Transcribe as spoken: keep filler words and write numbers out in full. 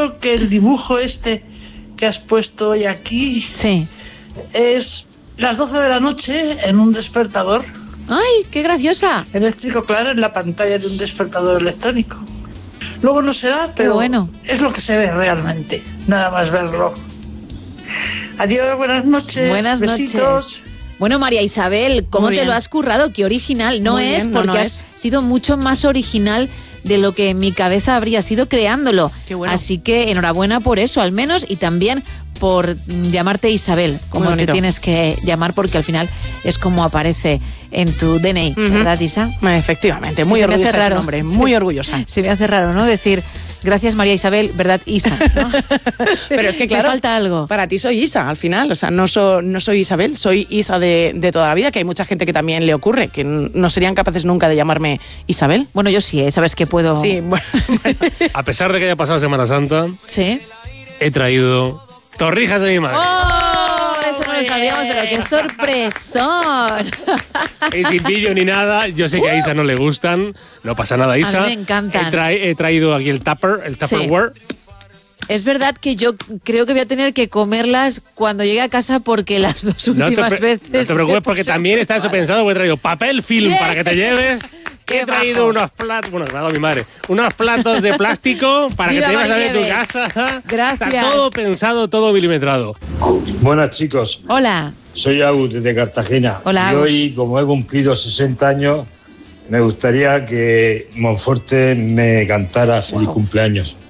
creo que el dibujo este que has puesto hoy aquí sí. es las doce de la noche en un despertador. ¡Ay, qué graciosa! Eléctrico, claro, en la pantalla de un despertador electrónico. Luego no se da, pero bueno. es lo que se ve realmente, nada más verlo. Adiós, buenas noches. Buenas besitos. noches. Bueno, María Isabel, ¿cómo Muy te bien. lo has currado? Qué original. No Muy es bien, no, porque no has es. sido mucho más original de lo que en mi cabeza habría sido creándolo. Qué bueno. Así que enhorabuena por eso, al menos, y también por llamarte Isabel, como Muy te bonito. tienes que llamar, porque al final es como aparece en tu D N I, Ujú. ¿verdad, Isa? Efectivamente, Es muy que se me hace orgullosa de ese raro. nombre, Sí. muy orgullosa. Se me hace raro, ¿no? Decir, gracias María Isabel, ¿verdad, Isa? ¿No? Pero es que Me claro, falta algo. para ti soy Isa al final, o sea, no, so, no soy Isabel, soy Isa de, de toda la vida, que hay mucha gente que también le ocurre, que n- no serían capaces nunca de llamarme Isabel. Bueno, yo sí, ¿eh? Sabes que puedo... Sí, bueno, bueno. A pesar de que haya pasado Semana Santa, ¿Sí? he traído torrijas de mi madre. ¡Oh! Eso no lo sabíamos, pero qué sorpresón. Y sin pillo ni nada, yo sé que a Isa no le gustan, no pasa nada, Isa. mí me encantan. He, tra- he traído aquí el tupper, el Tupperware. Es verdad que yo creo que voy a tener que comerlas cuando llegue a casa porque las dos No te, últimas pre- veces... no te preocupes porque también está eso pensado, porque he traído papel film Bien. para que te lleves. Qué He traído majo. unos platos, bueno, me ha dado mi madre, unos platos de plástico para Mira, que te lleves a ver en tu Marieves. casa. Gracias. Está todo pensado, todo milimetrado. Buenas chicos, Hola. soy Agus desde Cartagena. Hola, y Agus. hoy, como he cumplido sesenta años, me gustaría que Monforte me cantara feliz cumpleaños.